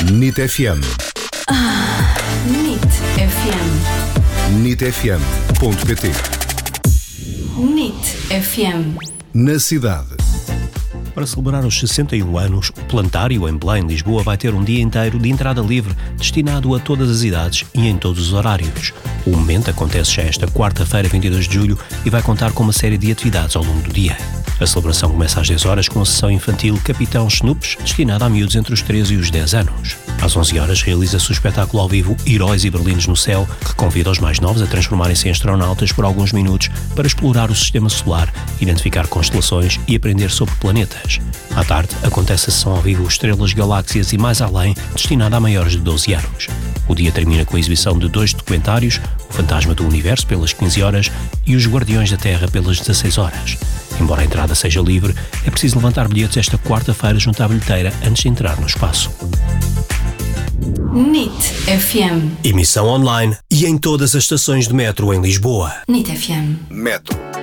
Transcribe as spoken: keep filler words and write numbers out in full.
N I T F M. Ah, N I T F M. N I T F M ponto pt. N I T F M. Na cidade. Para celebrar os sessenta e um anos, o Plantário, em Belém, Lisboa, vai ter um dia inteiro de entrada livre, destinado a todas as idades e em todos os horários. O momento acontece já esta quarta-feira, vinte e dois de julho, e vai contar com uma série de atividades ao longo do dia. A celebração começa às dez horas com a sessão infantil Capitão Snoops, destinada a miúdos entre os treze e os dez anos. Às onze horas realiza-se o espetáculo ao vivo Heróis e Berlinos no Céu, que convida os mais novos a transformarem-se em astronautas por alguns minutos para explorar o sistema solar, identificar constelações e aprender sobre planetas. À tarde, acontece a sessão ao vivo Estrelas, Galáxias e Mais Além, destinada a maiores de doze anos. O dia termina com a exibição de dois documentários, O Fantasma do Universo, pelas quinze horas, e Os Guardiões da Terra, pelas dezasseis horas. Embora a entrada seja livre, é preciso levantar bilhetes esta quarta-feira junto à bilheteira antes de entrar no espaço. N I T F M. Emissão online e em todas as estações de metro em Lisboa. N I T F M. Metro.